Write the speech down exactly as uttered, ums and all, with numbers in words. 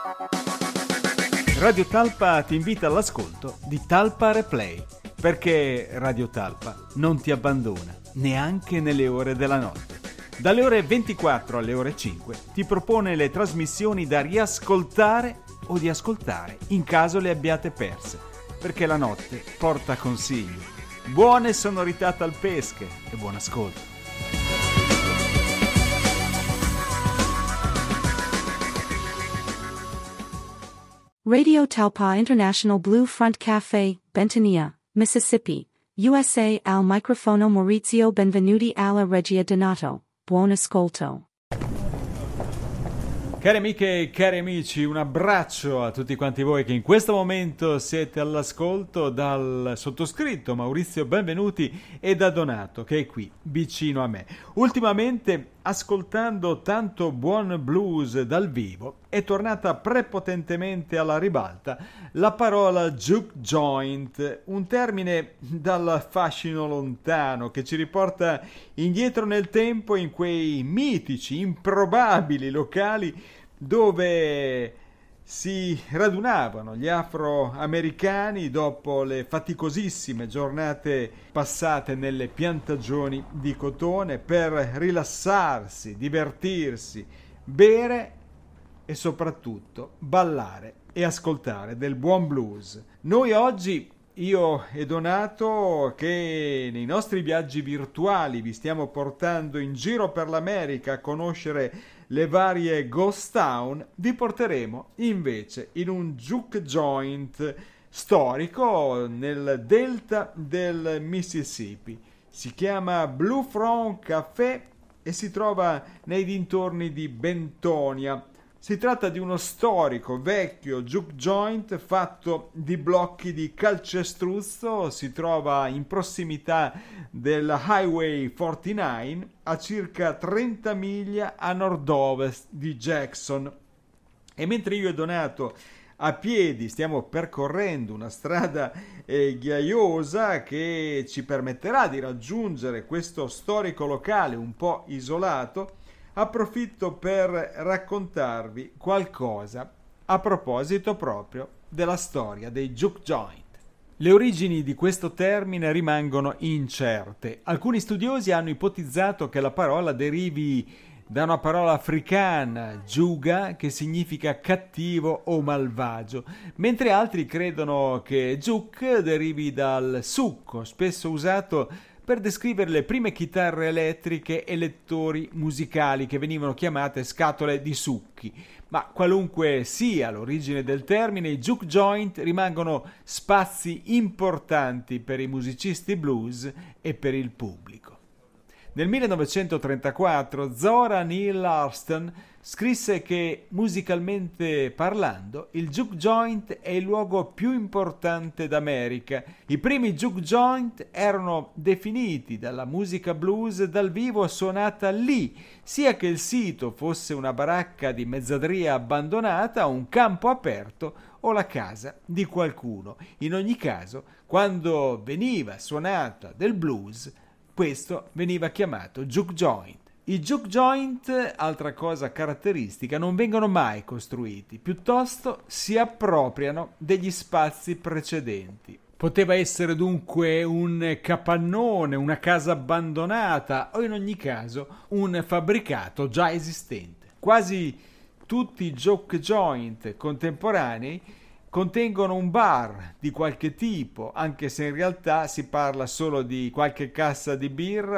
Radio Talpa ti invita all'ascolto di Talpa Replay, perché Radio Talpa non ti abbandona neanche nelle ore della notte. Dalle ore ventiquattro alle ore cinque ti propone le trasmissioni da riascoltare o di ascoltare in caso le abbiate perse, perché la notte porta consigli. Buone sonorità talpesche e buon ascolto. Radio Talpa International Blue Front Cafe, Bentonia, Mississippi, U S A. Al microfono Maurizio Benvenuti alla regia Donato. Buon ascolto. Cari amiche e cari amici, un abbraccio a tutti quanti voi che in questo momento siete all'ascolto, dal sottoscritto Maurizio Benvenuti e da Donato che è qui vicino a me. Ultimamente, ascoltando tanto buon blues dal vivo, è tornata prepotentemente alla ribalta la parola juke joint, un termine dal fascino lontano che ci riporta indietro nel tempo in quei mitici, improbabili locali dove si radunavano gli afroamericani dopo le faticosissime giornate passate nelle piantagioni di cotone per rilassarsi, divertirsi, bere e soprattutto ballare e ascoltare del buon blues. Noi oggi, io e Donato, che nei nostri viaggi virtuali vi stiamo portando in giro per l'America a conoscere le varie ghost town, vi porteremo invece in un juke joint storico nel delta del Mississippi. Si chiama Blue Front Café e si trova nei dintorni di Bentonia. Si tratta di uno storico vecchio juke joint fatto di blocchi di calcestruzzo, si trova in prossimità del Highway quarantanove a circa trenta miglia a nord-ovest di Jackson. E mentre io e Donato a piedi stiamo percorrendo una strada eh, ghiaiosa che ci permetterà di raggiungere questo storico locale un po' isolato, approfitto per raccontarvi qualcosa a proposito proprio della storia dei juke joint. Le origini di questo termine rimangono incerte. Alcuni studiosi hanno ipotizzato che la parola derivi da una parola africana, juga, che significa cattivo o malvagio, mentre altri credono che juke derivi dal succo, spesso usato per descrivere le prime chitarre elettriche e lettori musicali che venivano chiamate scatole di succhi. Ma qualunque sia l'origine del termine, i juke joint rimangono spazi importanti per i musicisti blues e per il pubblico. Nel millenovecentotrentaquattro Zora Neale Hurston scrisse che, musicalmente parlando, il juke joint è il luogo più importante d'America. I primi juke joint erano definiti dalla musica blues dal vivo suonata lì, sia che il sito fosse una baracca di mezzadria abbandonata, un campo aperto o la casa di qualcuno. In ogni caso, quando veniva suonata del blues, questo veniva chiamato juke joint. I juke joint, altra cosa caratteristica, non vengono mai costruiti, piuttosto si appropriano degli spazi precedenti. Poteva essere dunque un capannone, una casa abbandonata o in ogni caso un fabbricato già esistente. Quasi tutti i juke joint contemporanei contengono un bar di qualche tipo, anche se in realtà si parla solo di qualche cassa di birra